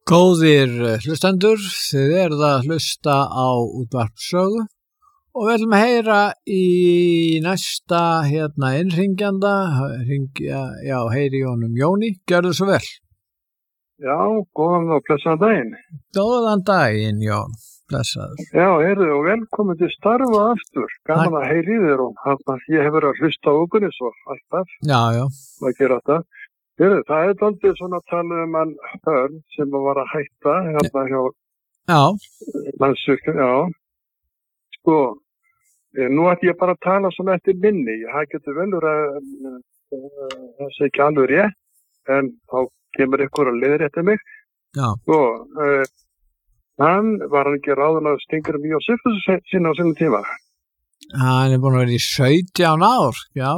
Góðir hlustendur, þið eruð að hlusta á útvarpssögu og við ætlum að heyra í næsta innringjanda, heyri í honum Jóni, gjörðu svo vel. Já, góðan og blessaðan daginn. Góðan daginn, Jón, blessaður. Já, heyrðu og velkomin til starfa aftur. Gaman að heyri í þér og ég hef verið að hlusta á okkur eins og alltaf. Já. Að gera þetta. Heyrðu, það er aldrei svona að tala um hann Hörn sem var að hætta hjá Landsvirkjun, já. Sko, nú ætti ég bara að tala svona eftir minni. Það getur vel verið að það sé ekki alveg rétt, en þá kemur ykkur að leiðrétta mig. Já. Sko, hann ekki ráðinn að Steingrímur J. Sigfússon sinna á sinni tíma. Hann búinn að vera í 17 ár, já.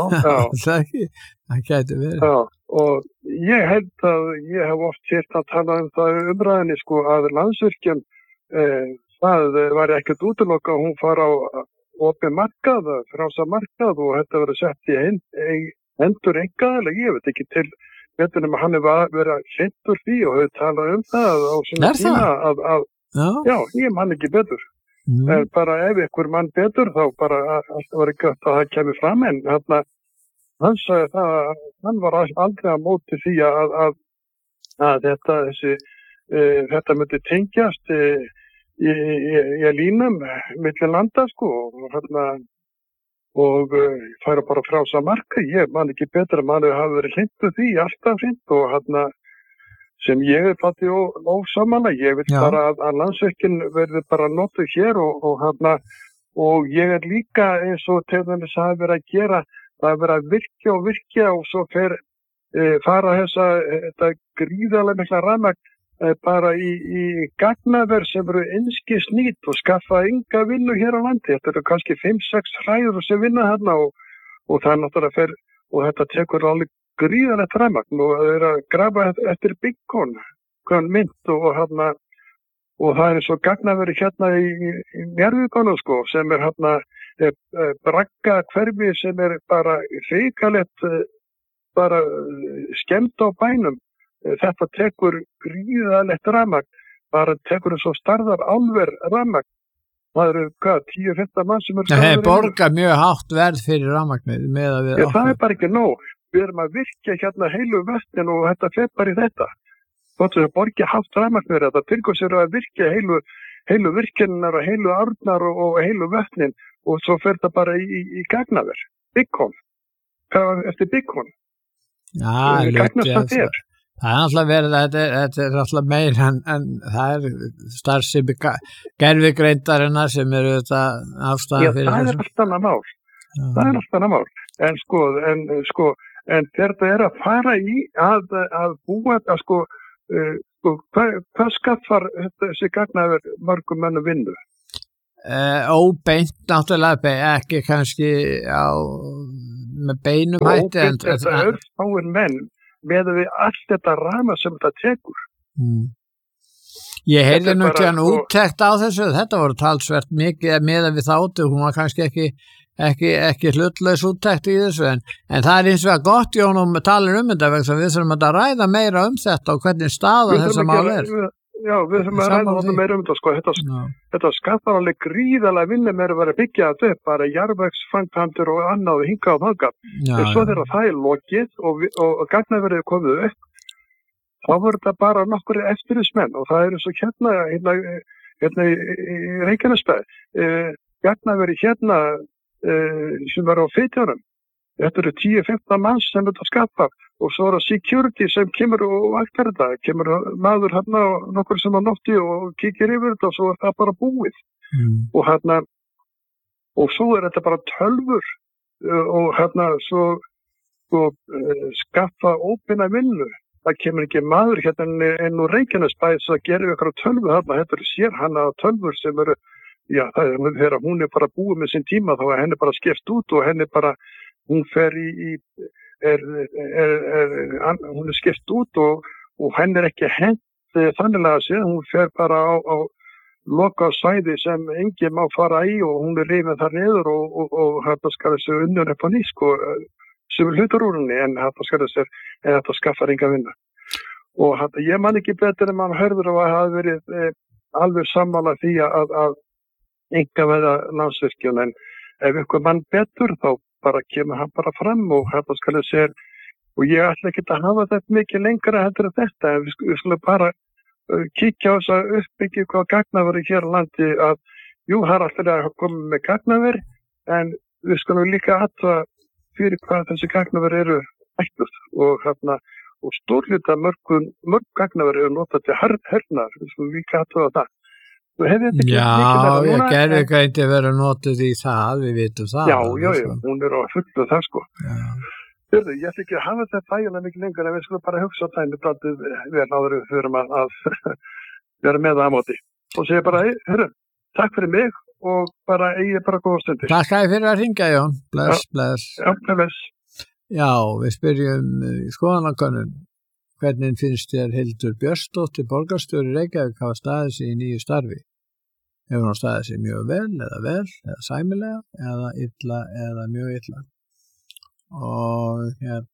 Það gæti verið. Já, og ég held að ég hef oft sért að tala um það umræðinni, sko, að Landsvirkjun, það var ekkert útilokað að hún fara á opið markað, frjálsa markað og þetta verið sett í hendur einkaaðilega, ég veit ekki til betur nema hann verið hlindur því og hefur talað um það á svona tíma já, ég man ekki betur. En bara ef ykkur mann betur þá bara alltaf var ekki gott að það kemur fram en hann sagði það að hann var aldrei á móti því að þetta myndi tengjast í línum milli landa sko og færa bara frjálsa marka. Ég man ekki betur að mann hafi verið hlindur því, alltaf hlind og sem ég patti ósamanlega. Ég vil bara að Landsvirkjun verði bara notuð hér og ég líka eins og til þess að vera að gera, það vera að virkja og svo fara þetta gríðarlega mikla rafmagn bara í gagnaver sem eru einskis nýtt og skaffa enga vinnu hér á landi. Þetta eru kannski 5-6 hræður sem vinna hérna og það náttúrulega og þetta tekur alveg gríðarlegt rafmagn og það að grafa eftir Bitcoin mynd og það eins og gagnaveri hérna í Njarðvíkonu sko sem Bragga hverfi sem bara hrikalegt bara skemmt á bænum. Þetta tekur gríðarlegt rafmagn, bara tekur svo starðar álver rafmagn. Það eru 10-15 mann sem Það borgar mjög hátt verð fyrir rafmagnið með að við það bara ekki nóg. Við erum að virkja hérna heilu vötnin og þetta fer bara í þetta. Þótt sem borgi hátt rafmagn fyrir þetta, til hvers eru að virkja heilu virkjunar og heilu árnar og heilu vötnin og svo fer þetta bara í gagnaver. Bitcoin. Eftir Bitcoin. Já, það alltaf verið, þetta alltaf meir en það starfsemi gervigreindarinnar sem eru þetta ástæðan fyrir þessu. Það allt annað mál. Það allt annað mál. En þegar það að fara í að búa hvað skaffar þessi gagnaver mörgum mönnum vinnu? Óbeint náttúrulega ekki kannski með beinum hætti. Þetta örfáir menn með við allt þetta rama sem þetta tekur. Ég heyrði nú ekki hann úttekt á þessu, þetta voru talsvert mikið með við þáttu, hún var kannski ekki hlutlaus úttekt í þessu en það eins og gott Jón talir þetta vegna við þurfum að ræða meira þetta og hvernig staða þessa mál Já, við þurfum að ræða meira þetta sko, þetta skaffar alveg gríðarlega vinnu með að vera byggja þetta upp, bara jarðvegsframkvæmdir og annað hingað og þangað. Svo þegar það lokið og gagnaverið komið upp, þá voru þetta bara nokkur eftirlitsmenn og það eru svo hérna í Reykjanesbæ, gagnaverið hérna sem var á Fitjarum. Þetta eru 10-15 manns sem þetta skapar og svo er það security sem kemur og allt þetta. Kemur maður hérna og nokkur sem á nótti og kíkir yfir þetta og svo er það bara búið. Og svo er þetta bara tölvur og svo skaffa óbina vinnu. Það kemur ekki maður hérna inn úr Reykjanesbæ að gera ykkur tölvu þarna. Þetta eru sérhanna tölvur sem eru, þegar hún bara búið með sinn tíma þá er henni bara skipt út og henni bara hún fer hún skipt út og henni ekki hent þannig að séð, hún fer bara á lokað svæði sem enginn má fara í og hún rifin þar niður og þetta skal þessu unnur upp á ný sko, sem hlutur úr henni en þetta skal þessu, en þetta skaffar enga vinna. og ég man ekki betur en mann hörður að hafa verið alveg sammála því að einkavæða Landsvirkjun, en ef ykkur mann betur þá bara kemur hann bara fram og þetta skal ég segja, og ég ætla ekki að hafa þetta mikið lengra heldur en þetta, en við skulum bara kíkja á þess að uppbyggja hvað gagnaveri hér á landi, að jú, það alltaf að koma með gagnaveri, en við skulum líka aðtva fyrir hvað þessi gagnaveri eru ættur, og stórluta mörg gagnaveri eru notað til hernar, við skulum líka aðtva það. Já, ég gerði ekki verið notið í það, við vitum það. Já, hún er á fullu það sko. Hörðu, ég ætla ekki að hafa þetta þægilega mikið lengur, en við skulum bara hugsa það með brandið vel áður við að vera með það á móti. Og segja bara, hörru, takk fyrir mig og bara eigið bara góða stundir. Takk fyrir að hringja, Jón. Bless. Já, bless. Já, við spyrjum skoðanakönnun. Hvernig finnst þér Hildur Björnsdóttir borgarstjóri Reykjavík hafa staðið sig í nýju starfi? Hefur hún staðið sig mjög vel, eða sæmilega, eða illa, eða mjög illa? Og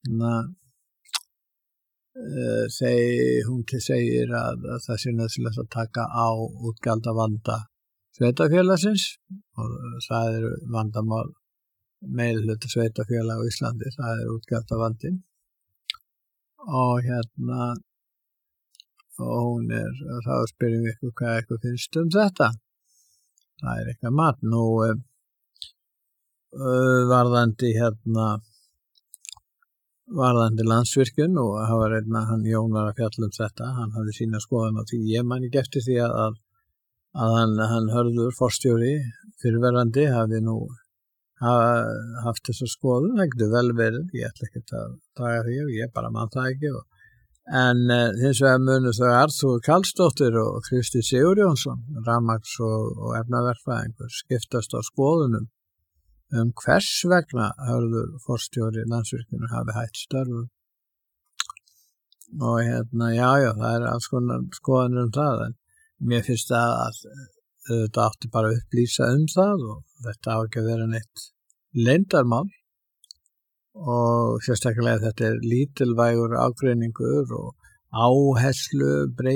hún segir að það sé nauðsynlegt að taka á útgjaldavanda sveitarfélagsins, og það eru vandamál meirihluta sveitarfélag á Íslandi, það er útgjaldavandinn. Og hún þá spyrjum við ykkur hvað ykkur finnst þetta. Það er eitthvað mat. Nú varðandi Landsvirkjun, og það var hann Jón var að fjalla þetta, hann hafði sína skoðun á því. Ég man ekki eftir því að hann Hörður forstjóri fyrirverandi hafi nú haft þessa skoðun. Það getur vel verið, ég ætla ekki að draga því og ég bara man það ekki. En hins vegar munu þau Arþrúður Karlsdóttir og Kristi Sigurjónsson, rafmagns- og efnaverkfræðingur, skiptast á skoðunum hvers vegna Hörður forstjóri Landsvirkjunar hafi hætt störfum. Og já, það er alls konar skoðanir það, en mér finnst að þetta átti bara að upplýsa það, og þetta á ekki að vera neitt leyndarmál, og sérstaklega þetta er lítilvægur ágreiningur og áherslu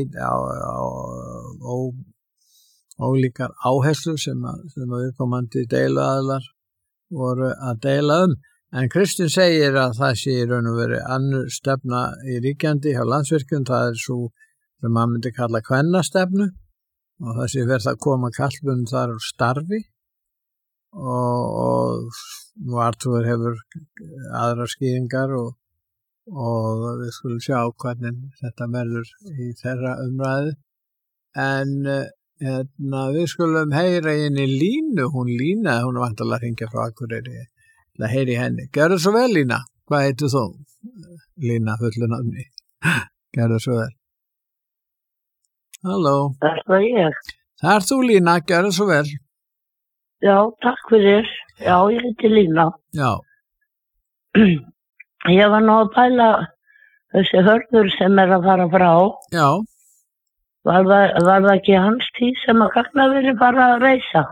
ólíkar áherslur sem viðkomandi deiluaðilar voru að deila En Kristinn segir að það sé í raun og veru önnur stefna í ríkjandi hjá Landsvirkjun, það svo sem maður myndi kalla kvennastefnu, og það sé verið að koma karlmönnum þar úr starfi, og Arthúr hefur aðrar skýringar, og við skulum sjá hvernig þetta verður í þeirra umræðu. En við skulum heyra inn í Línu, hún er vantarlega að hringja frá Akureyri, að heyri henni. Gjörðu svo vel, Lína. Hvað heitir þú? Lína, fullu nafni. Gjörðu svo vel. Halló. Það er ég. Það er þú, Lína. Gjörðu svo vel. Já, takk fyrir. Já, ég heiti Lína. Já. Ég var nú að pæla þessi Hörður sem að fara frá. Já. Var það ekki hans tíð sem að gagnaverið bara að reisa?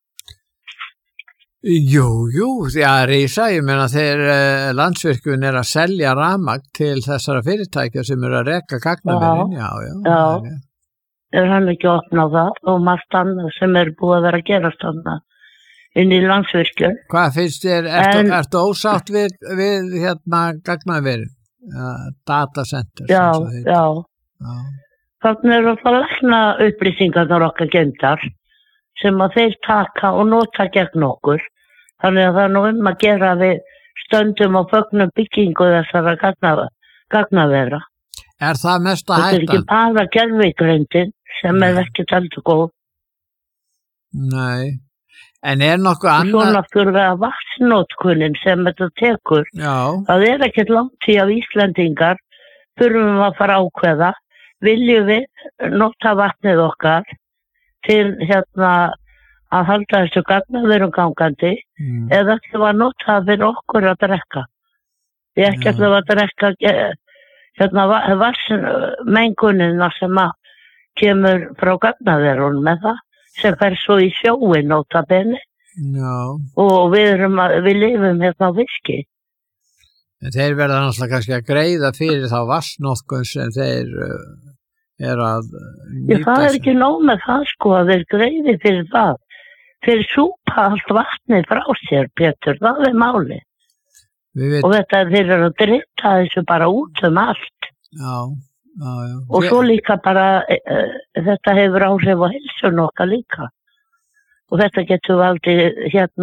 Jú, því að reisa, ég meina þegar Landsvirkjun að selja rafmagn til þessara fyrirtækja sem að reka gagnaverin, já. Er hann ekki að opna það og margt annað sem búið að vera að gerast þarna inn í Landsvirkjun. Hvað finnst þér, ertu ósátt við gagnaverin, datacenter? Já. Þannig það lækna upplýsingarnar okkar geymdar sem að þeir taka og nota gegn okkur. Þannig að það nú að gera við stöndum og fögnum byggingu þessara gagnavera. Er það mest að hætta? Þetta ekki bara gervigreindin sem ekki taldu góð. Nei, en nokkuð annað? Og svo náttúrulega vatnsnótkunin sem þetta tekur. Já. Það ekkert langt í af Íslendingar þurfum að fara ákveða. Viljum við nota vatnið okkar til að halda þessu gagnaverum gangandi eða ætlum að nota fyrir okkur að drekka. Ég ekki ætlum að drekka vatnsmengunina sem að kemur frá gagnaverun með það sem fer svo í sjóin nota beni. Já. Og við lifum á fiski. En þeir verða náttúrulega kannski að greiða fyrir þá vatnsnotkun sem þeir að nýta. Það ekki nóg með það sko að þeir greiði fyrir það. Þeir súpa allt vatnið frá sér, Pétur, það máli. Og þetta þeir að drita þessu bara út allt. Já. Og svo líka bara, þetta hefur áhrif á heilsun okkar líka. Og þetta getur valdið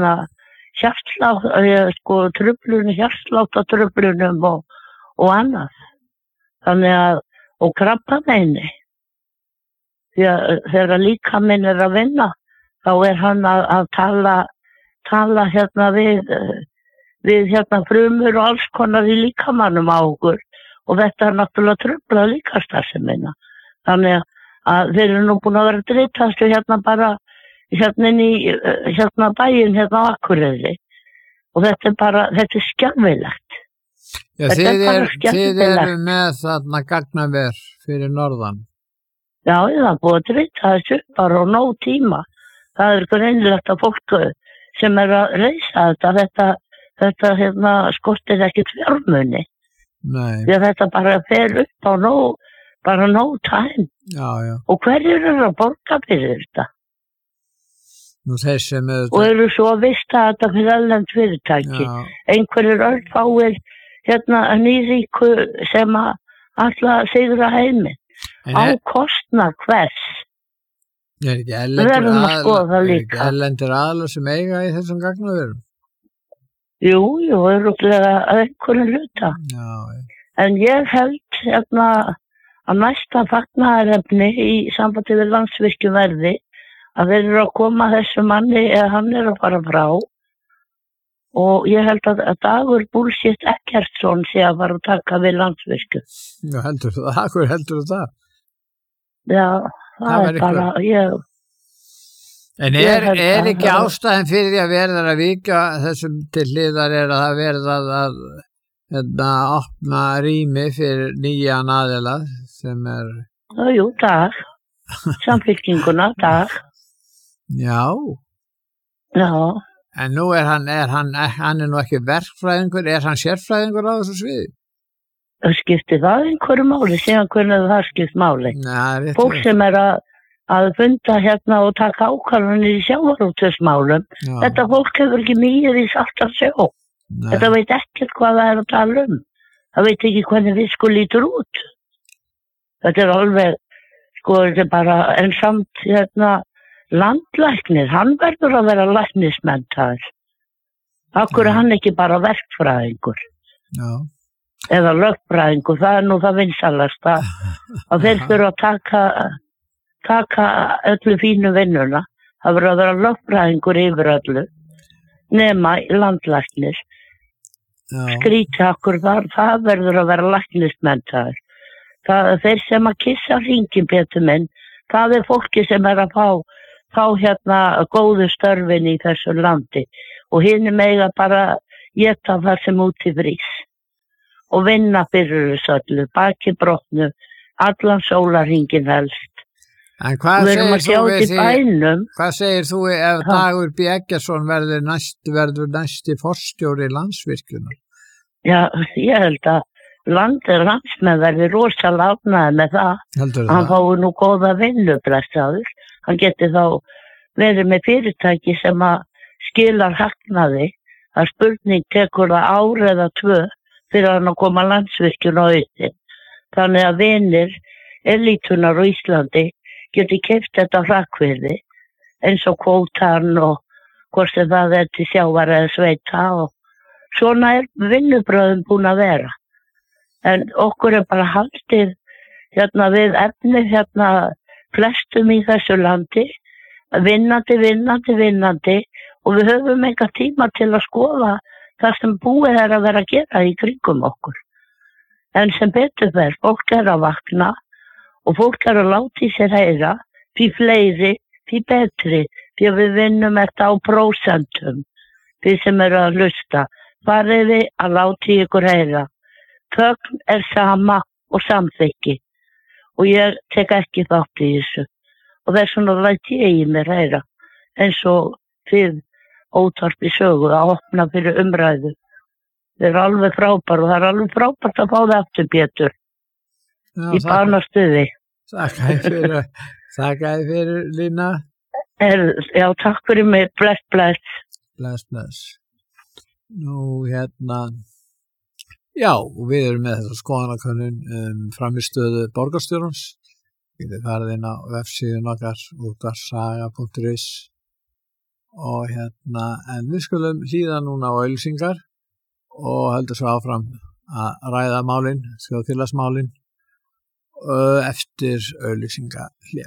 hjartsláttartruflunum og annað. Þannig að, og krabbameini. Því að þegar líkaminn að vinna, þá hann að tala við frumur og alls konar í líkamannum á okkur. Og þetta náttúrulega truflað líkastarfsemina. Þannig að þeir eru nú búin að vera að dritastu bara inn í bæinn á Akureyri. Og þetta er skelfilegt. Já, þið eru með þarna gagnaver fyrir norðan. Já, það er búið að drita þessu bara á nóg tíma. Það er greinilegt að fólk sem að reisa þetta skortir ekkert fjármuni. Nei. Því að þetta bara fer upp á nóg tæm. Já. Og hverjir eru að borga fyrir þetta? Nú þeir sem og eru svo að vista þetta fyrir erlend fyrirtæki. Já. Einhverjir örfáir nýríku sem að alla sigra heiminn. Á kostnað hvers? Er ekki erlendir aðlar sem eiga í þessum gagnaverum? Jú, örugglega að einhverjum hluta. Já. En ég held að næsta fagnaðarefni í sambandi við Landsvirkjun verði að þeir eru að koma þessu manni eða hann að fara frá og ég held að Dagur Bullshit Ekkertsson sé að fara að taka við Landsvirkjun. Já, heldur það? Já, það er bara, En er ekki ástæðan fyrir því að verða að vika þessum til hliðar að það verða að opna rými fyrir nýjan aðila sem er... Jú, dag. Samfylkinguna, dag. Já. Já. En nú hann nú ekki verkfræðingur, er hann sérfræðingur á þessu sviði? Það skipti það einhverju máli, síðan hvernig það skipt máli. Nei, fólk sem er að funda og taka ákvarðanir í sjávarútvegsmálum. Þetta fólk hefur ekki mýið í salt að sjó. Þetta veit ekkert hvað það er að tala um. Það veit ekki hvernig fiskur lítur út. Þetta er alveg, þetta er bara, en samt landlæknir, hann verður að vera læknismenntaður. Akkur er hann ekki bara verkfræðingur. Já. Eða lögfræðingur, það er nú það vinsalasta. Og þeir þurfa að taka öllu fínu vinnuna. Það verður að vera lögfræðingur yfir öllu. Nema landlæknir. Skrýta okkur þar, það verður að vera læknismenntaður. Þeir sem að kissa hringin, Pétur minn, það er fólki sem er að fá góðu störfin í þessu landi. Og hinn mega bara éta það sem út í frís. Og vinna fyrir þessu öllu, baki brotnu, allan sólarhringin helst. En hvað segir þú ef Dagur B. Eggertsson verður næsti forstjóri Landsvirkjunar? Já, ég held að landsmenn verður rosalega ánægðir með það. Hann fái nú góða vinnu, blessaður. Hann geti þá verið með fyrirtæki sem að skilar hagnaði. Það spurning tekur það ár eða 2 fyrir hann að koma Landsvirkjun á auðvitað. Þannig að vinir elítunar á Íslandi geti keypt þetta hrakvirði eins og kvótan og hvort sem það er til sjávar eða sveita og svona er vinnubröðum búin að vera. En okkur er bara haldið við efni flestum í þessu landi, vinnandi og við höfum enga tíma til að skoða það sem búið er að vera að gera í kringum okkur. En sem betur fer, fólk er að vakna og fólk er að láta í sér heyra, því fleiri, því betri, því að við vinnum þetta á prósentum, því sem eru að hlusta. Fariði að láta í ykkur heyra. Þögn er sama og samþykki og ég tek ekki þátt í þessu. Og þess vegna læt ég í mér heyra, eins og þið Ótarpi sögu að opna fyrir umræðu. Þeir eru alveg frábær og það er alveg frábært að fá það aftur, Pétur. Í banastuði. Þakka fyrir, Lína. Já, takk fyrir mig. Bless. Bless. Nú, já, og við erum með þetta skoðanakönnun framistöðu borgarstjórans. Við farið inn á vefsíðun okkar útvarpssaga.is og en við skulum hlýða núna á auglýsingar og heldur svo áfram að ræða málin, þjóðfélagsmálin eftir auglýsingahlé.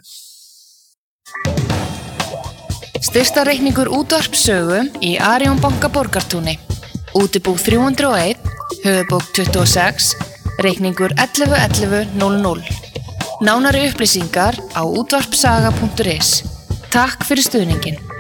Styrktarreikningur útvarpssögu í Arion banka Borgartúni. Útibú 301, höfuðbók 26, reikningur 11.11.00. Nánari upplýsingar á útvarpssaga.is. Takk fyrir stuðningin.